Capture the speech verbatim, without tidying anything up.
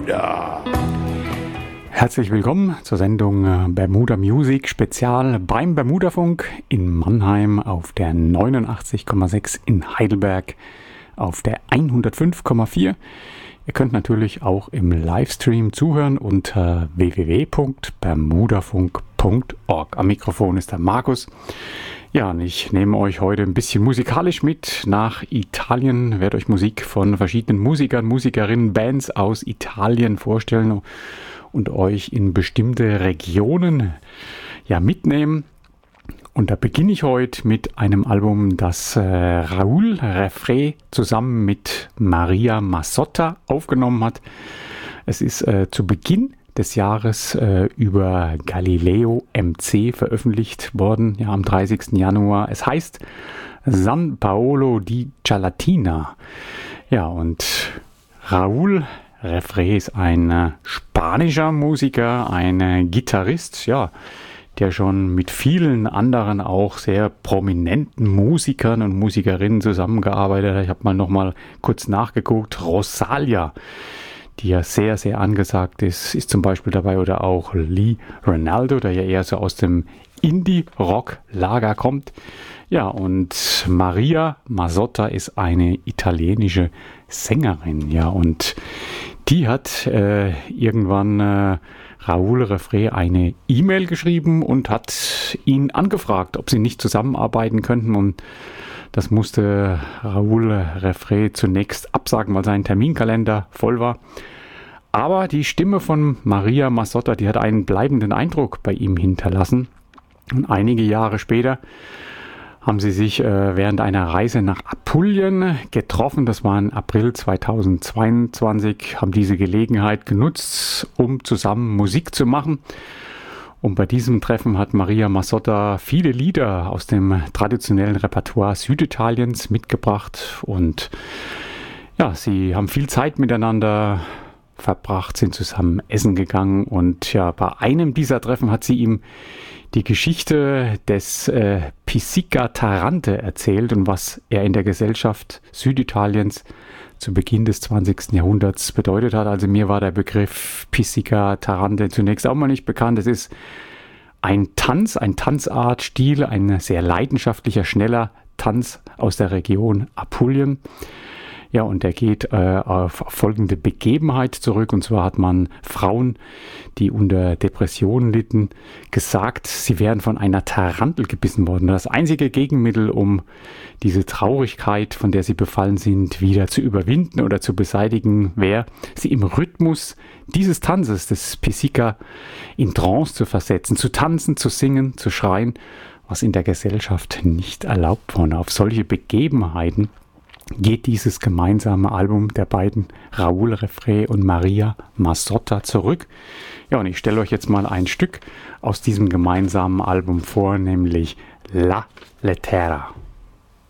Bermuda. Herzlich willkommen zur Sendung Bermuda Music Spezial beim Bermudafunk in Mannheim auf der neunundachtzig Komma sechs, in Heidelberg auf der hundertfünf Komma vier. Ihr könnt natürlich auch im Livestream zuhören unter w w w punkt bermudafunk punkt org. Am Mikrofon ist der Markus. Ja, und ich nehme euch heute ein bisschen musikalisch mit nach Italien, werde euch Musik von verschiedenen Musikern, Musikerinnen, Bands aus Italien vorstellen und euch in bestimmte Regionen ja, mitnehmen. Und da beginne ich heute mit einem Album, das äh, Raúl Refré zusammen mit Maria Mazzotta aufgenommen hat. Es ist äh, zu Beginn des Jahres äh, über Galileo M C veröffentlicht worden, ja, am dreißigsten Januar. Es heißt San Paolo di Cialatina. Ja, und Raúl Refré ist ein äh, spanischer Musiker, ein äh, Gitarrist, ja, der schon mit vielen anderen auch sehr prominenten Musikern und Musikerinnen zusammengearbeitet hat. Ich habe mal noch mal kurz nachgeguckt. Rosalia, die ja sehr, sehr angesagt ist, ist zum Beispiel dabei, oder auch Lee Ranaldo, der ja eher so aus dem Indie-Rock-Lager kommt. Ja, und Maria Mazzotta ist eine italienische Sängerin, ja, und die hat äh, irgendwann äh, Raúl Refré eine E-Mail geschrieben und hat ihn angefragt, ob sie nicht zusammenarbeiten könnten, und das musste Raúl Refré zunächst absagen, weil sein Terminkalender voll war. Aber die Stimme von Maria Mazzotta, die hat einen bleibenden Eindruck bei ihm hinterlassen. Und einige Jahre später haben sie sich äh, während einer Reise nach Apulien getroffen. Das war im April zweitausendzweiundzwanzig, haben diese Gelegenheit genutzt, um zusammen Musik zu machen. Und bei diesem Treffen hat Maria Mazzotta viele Lieder aus dem traditionellen Repertoire Süditaliens mitgebracht. Und ja, sie haben viel Zeit miteinander verbracht, sind zusammen essen gegangen. Und ja, bei einem dieser Treffen hat sie ihm die Geschichte des äh, Pizzica Tarante erzählt und was er in der Gesellschaft Süditaliens zu Beginn des zwanzigsten Jahrhunderts bedeutet hat. Also mir war der Begriff Pizzica Tarante zunächst auch mal nicht bekannt. Es ist ein Tanz, ein Tanzartstil, ein sehr leidenschaftlicher, schneller Tanz aus der Region Apulien. Ja, und der geht äh, auf folgende Begebenheit zurück. Und zwar hat man Frauen, die unter Depressionen litten, gesagt, sie wären von einer Tarantel gebissen worden. Das einzige Gegenmittel, um diese Traurigkeit, von der sie befallen sind, wieder zu überwinden oder zu beseitigen, wäre, sie im Rhythmus dieses Tanzes, des Pizzica, in Trance zu versetzen, zu tanzen, zu singen, zu schreien, was in der Gesellschaft nicht erlaubt war. Auf solche Begebenheiten geht dieses gemeinsame Album der beiden, Raúl Refré und Maria Mazzotta, zurück. Ja, und ich stelle euch jetzt mal ein Stück aus diesem gemeinsamen Album vor, nämlich La Lettera.